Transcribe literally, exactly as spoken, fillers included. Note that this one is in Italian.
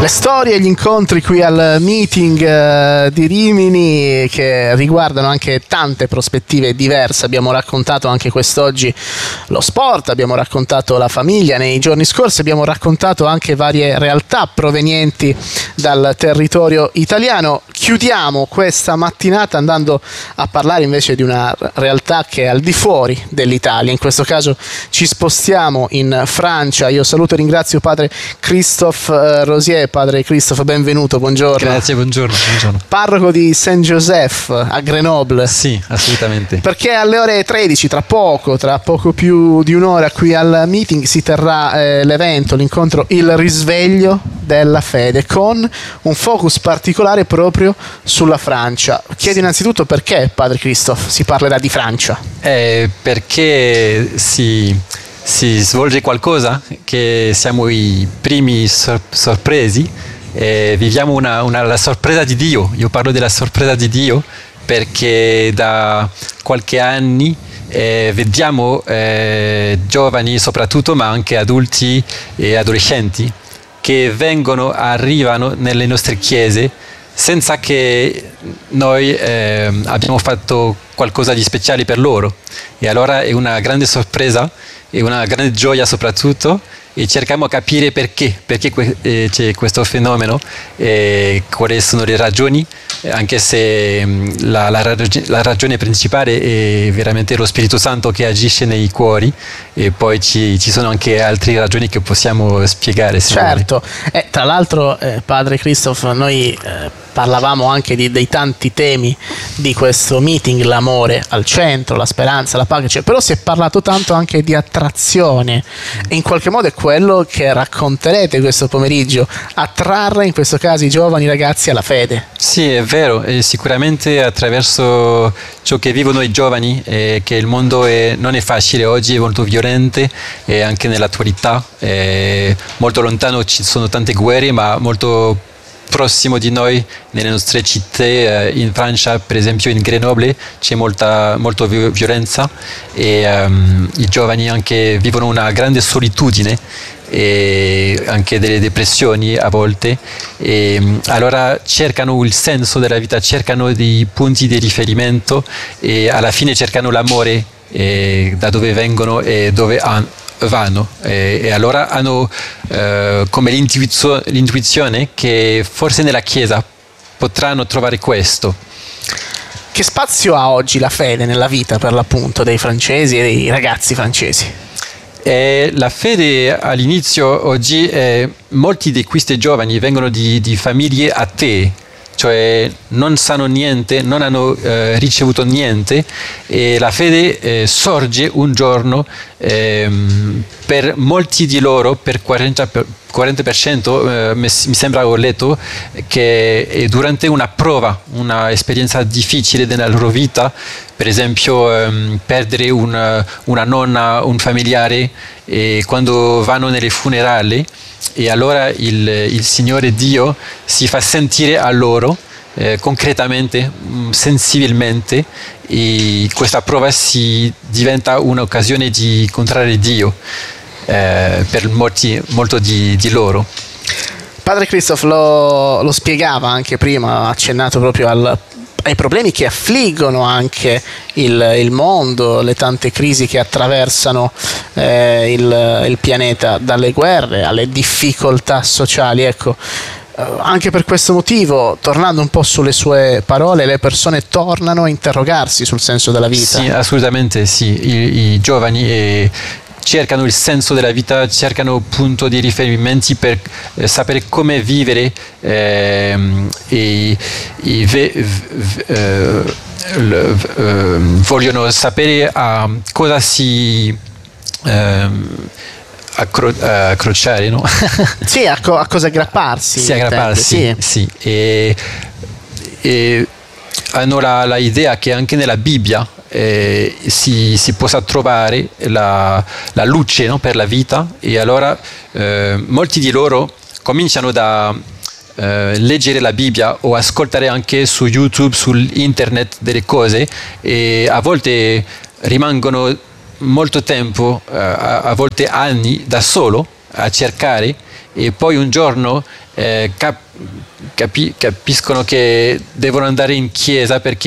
Le storie e gli incontri qui al meeting uh, di Rimini, che riguardano anche tante prospettive diverse. Abbiamo raccontato anche quest'oggi lo sport, abbiamo raccontato la famiglia. Nei giorni scorsi abbiamo raccontato anche varie realtà provenienti dal territorio italiano. Chiudiamo questa mattinata andando a parlare invece di una realtà che è al di fuori dell'Italia. In questo caso ci spostiamo in Francia. Io saluto e ringrazio padre Christophe uh, Rosier. Padre Christophe, benvenuto, buongiorno. Grazie, buongiorno, buongiorno. Parroco di Saint-Joseph a Grenoble. Sì, assolutamente. Perché alle ore tredici, tra poco, tra poco più di un'ora, qui al meeting si terrà eh, l'evento, l'incontro Il risveglio della fede, con un focus particolare proprio sulla Francia. Chiedo innanzitutto perché, padre Christophe, si parlerà di Francia. Eh, perché si... si svolge qualcosa che siamo i primi sor- sorpresi e viviamo una, una, la sorpresa di Dio. Io parlo della sorpresa di Dio perché da qualche anni eh, vediamo eh, giovani soprattutto, ma anche adulti e adolescenti che vengono, arrivano nelle nostre chiese senza che noi eh, abbiamo fatto qualcosa di speciale per loro, e allora è una grande sorpresa e una grande gioia soprattutto, e cerchiamo di capire perché, perché que- eh, c'è questo fenomeno e quali sono le ragioni, anche se mh, la, la, rag- la ragione principale è veramente lo Spirito Santo che agisce nei cuori, e poi ci, ci sono anche altre ragioni che possiamo spiegare. Certo, eh, tra l'altro eh, padre Christophe, noi eh, parlavamo anche di, dei tanti temi di questo meeting, l'amore al centro, la speranza, la pace, cioè, però si è parlato tanto anche di attrazione, e in qualche modo è quello che racconterete questo pomeriggio, attrarre in questo caso i giovani ragazzi alla fede. Sì, è vero, e sicuramente attraverso ciò che vivono i giovani, eh, che il mondo è, non è facile oggi, è molto violente, e anche nell'attualità, eh, molto lontano ci sono tante guerre, ma molto prossimo di noi, nelle nostre città, eh, in Francia per esempio in Grenoble c'è molta, molta violenza, e um, i giovani anche vivono una grande solitudine e anche delle depressioni a volte, e um, allora cercano il senso della vita, cercano dei punti di riferimento, e alla fine cercano l'amore, eh, da dove vengono e dove hanno vanno, e, e allora hanno eh, come l'intuizio, l'intuizione che forse nella Chiesa potranno trovare questo. Che spazio ha oggi la fede nella vita, per l'appunto, dei francesi e dei ragazzi francesi? E la fede all'inizio oggi, eh, molti di questi giovani vengono di, di famiglie atee, cioè non sanno niente, non hanno eh, ricevuto niente, e la fede eh, sorge un giorno eh, per molti di loro, per quaranta per cento, eh, mi sembra, ho letto, che è durante una prova, una esperienza difficile della loro vita, per esempio ehm, perdere una, una nonna, un familiare, e quando vanno nelle funerali, e allora il, il Signore Dio si fa sentire a loro eh, concretamente, mh, sensibilmente, e questa prova si diventa un'occasione di incontrare Dio eh, per molti, molto di, di loro. Padre Christophe lo, lo spiegava anche prima, ha accennato proprio al ai problemi che affliggono anche il, il mondo, le tante crisi che attraversano eh, il, il pianeta, dalle guerre alle difficoltà sociali. Ecco, eh, anche per questo motivo, tornando un po' sulle sue parole, le persone tornano a interrogarsi sul senso della vita. Sì, assolutamente sì, i, i giovani eh, cercano il senso della vita, cercano punto di riferimenti per eh, sapere come vivere, eh, e, e ve, v, eh, l, eh, vogliono sapere a cosa si eh, accro, accrociare, no? Sì, a, co- a cosa aggrapparsi. Sì, aggrapparsi, sì. sì. E, e hanno la, la idea che anche nella Bibbia Eh, si, si possa trovare la, la luce, no, per la vita, e allora eh, molti di loro cominciano da eh, leggere la Bibbia o ascoltare anche su YouTube, su internet delle cose, e a volte rimangono molto tempo, eh, a, a volte anni da solo a cercare, e poi un giorno eh, cap- capi- capiscono che devono andare in chiesa perché